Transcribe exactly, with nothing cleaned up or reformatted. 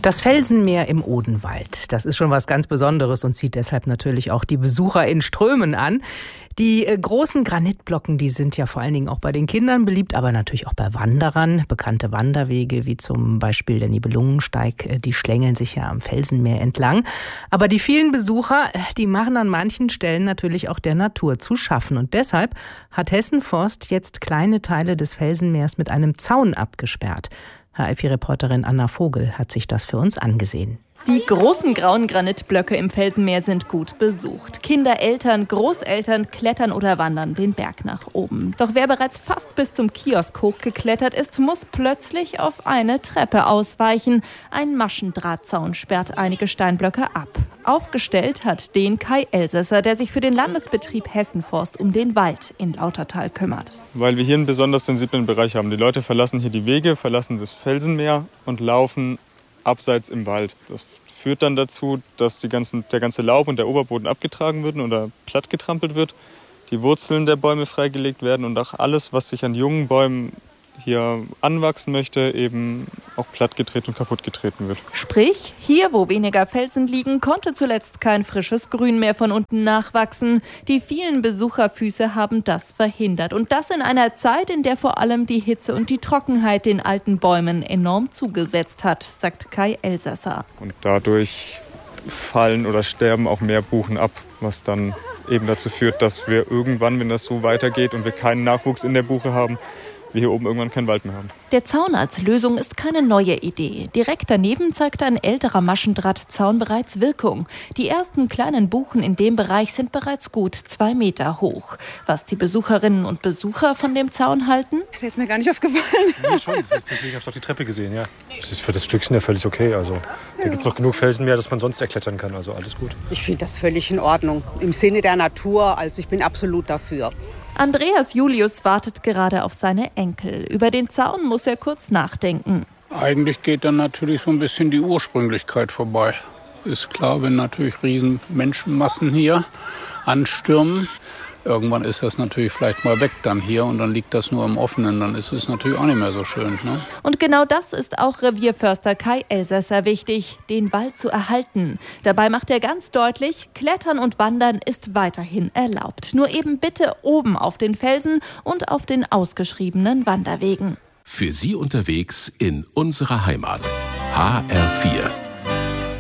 Das Felsenmeer im Odenwald, das ist schon was ganz Besonderes und zieht deshalb natürlich auch die Besucher in Strömen an. Die äh, großen Granitblocken, die sind ja vor allen Dingen auch bei den Kindern beliebt, aber natürlich auch bei Wanderern. Bekannte Wanderwege wie zum Beispiel der Nibelungensteig, äh, die schlängeln sich ja am Felsenmeer entlang. Aber die vielen Besucher, äh, die machen an manchen Stellen natürlich auch der Natur zu schaffen. Und deshalb hat Hessen Forst jetzt kleine Teile des Felsenmeers mit einem Zaun abgesperrt. H F I-Reporterin Anna Vogel hat sich das für uns angesehen. Die großen grauen Granitblöcke im Felsenmeer sind gut besucht. Kinder, Eltern, Großeltern klettern oder wandern den Berg nach oben. Doch wer bereits fast bis zum Kiosk hochgeklettert ist, muss plötzlich auf eine Treppe ausweichen. Ein Maschendrahtzaun sperrt einige Steinblöcke ab. Aufgestellt hat den Kai Elsässer, der sich für den Landesbetrieb Hessen Forst um den Wald in Lautertal kümmert. Weil wir hier einen besonders sensiblen Bereich haben. Die Leute verlassen hier die Wege, verlassen das Felsenmeer und laufen abseits im Wald. Das führt dann dazu, dass die ganzen, der ganze Laub und der Oberboden abgetragen wird oder plattgetrampelt wird, die Wurzeln der Bäume freigelegt werden und auch alles, was sich an jungen Bäumen hier anwachsen möchte, eben auch plattgetreten und kaputtgetreten wird. Sprich, hier, wo weniger Felsen liegen, konnte zuletzt kein frisches Grün mehr von unten nachwachsen. Die vielen Besucherfüße haben das verhindert. Und das in einer Zeit, in der vor allem die Hitze und die Trockenheit den alten Bäumen enorm zugesetzt hat, sagt Kai Elsässer. Und dadurch fallen oder sterben auch mehr Buchen ab, was dann eben dazu führt, dass wir irgendwann, wenn das so weitergeht und wir keinen Nachwuchs in der Buche haben, wir hier oben irgendwann keinen Wald mehr haben. Der Zaun als Lösung ist keine neue Idee. Direkt daneben zeigte ein älterer Maschendrahtzaun bereits Wirkung. Die ersten kleinen Buchen in dem Bereich sind bereits gut zwei Meter hoch. Was die Besucherinnen und Besucher von dem Zaun halten? Der ist mir gar nicht aufgefallen. Nee, schon. Deswegen habe ich auch die Treppe gesehen, ja. Das ist für das Stückchen ja völlig okay. Also, da gibt es noch genug Felsenmeer, dass man sonst erklettern kann. Also alles gut. Ich finde das völlig in Ordnung. Im Sinne der Natur, also ich bin absolut dafür. Andreas Julius wartet gerade auf seine Enkel. Über den Zaun muss er kurz nachdenken. Eigentlich geht dann natürlich so ein bisschen die Ursprünglichkeit vorbei. Ist klar, wenn natürlich riesen Menschenmassen hier anstürmen. Irgendwann ist das natürlich vielleicht mal weg dann hier und dann liegt das nur im Offenen. Dann ist es natürlich auch nicht mehr so schön. Ne? Und genau das ist auch Revierförster Kai Elsässer wichtig, den Wald zu erhalten. Dabei macht er ganz deutlich, Klettern und Wandern ist weiterhin erlaubt. Nur eben bitte oben auf den Felsen und auf den ausgeschriebenen Wanderwegen. Für Sie unterwegs in unserer Heimat. H R vier.